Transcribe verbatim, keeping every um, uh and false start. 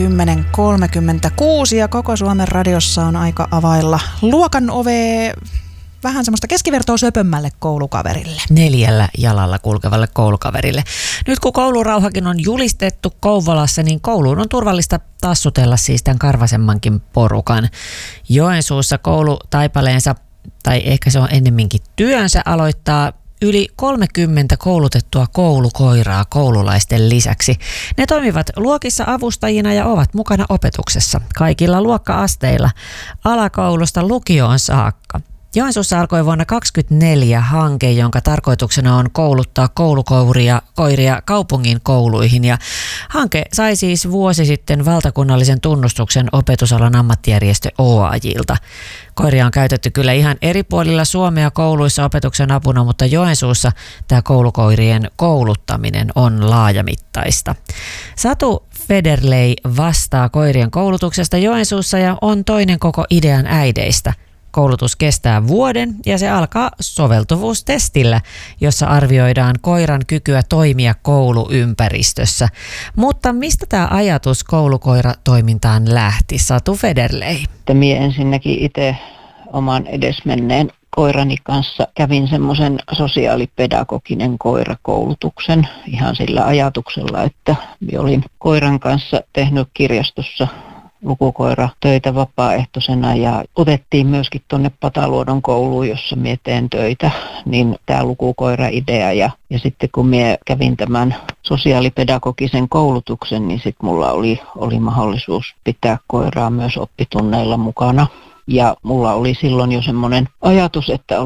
kymmenen kolmekymmentäkuusi ja koko Suomen radiossa on aika availla luokan ovea vähän semmoista keskivertoa söpömmälle koulukaverille. Neljällä jalalla kulkevalle koulukaverille. Nyt kun koulurauhakin on julistettu Kouvolassa, niin kouluun on turvallista tassutella siis tämän karvasemmankin porukan. Joensuussa koulutaipaleensa, tai ehkä se on ennemminkin työnsä, aloittaa yli kolmekymmentä koulutettua koulukoiraa koululaisten lisäksi. Ne toimivat luokissa avustajina ja ovat mukana opetuksessa kaikilla luokka-asteilla alakoulusta lukioon saakka. Joensuussa alkoi vuonna kaksituhattakaksikymmentäneljä hanke, jonka tarkoituksena on kouluttaa koulukoiria koiria kaupungin kouluihin. Ja hanke sai siis vuosi sitten valtakunnallisen tunnustuksen opetusalan ammattijärjestö O A J:lta. Koiria on käytetty kyllä ihan eri puolilla Suomea kouluissa opetuksen apuna, mutta Joensuussa tämä koulukoirien kouluttaminen on laajamittaista. Satu Federley vastaa koirien koulutuksesta Joensuussa ja on toinen koko idean äideistä. Koulutus kestää vuoden ja se alkaa soveltuvuustestillä, jossa arvioidaan koiran kykyä toimia kouluympäristössä. Mutta mistä tämä ajatus koulukoiratoimintaan lähti, Satu Federley? Minä ensinnäkin itse oman edesmenneen koirani kanssa kävin semmoisen sosiaalipedagoginen koirakoulutuksen ihan sillä ajatuksella, että minä olin koiran kanssa tehnyt kirjastossa lukukoiratöitä vapaaehtoisena ja otettiin myöskin tuonne Pataluodon kouluun, jossa minä teen töitä, niin tämä lukukoira-idea ja, ja sitten kun minä kävin tämän sosiaalipedagogisen koulutuksen, niin sitten mulla oli, oli mahdollisuus pitää koiraa myös oppitunneilla mukana. Ja mulla oli silloin jo semmoinen ajatus, että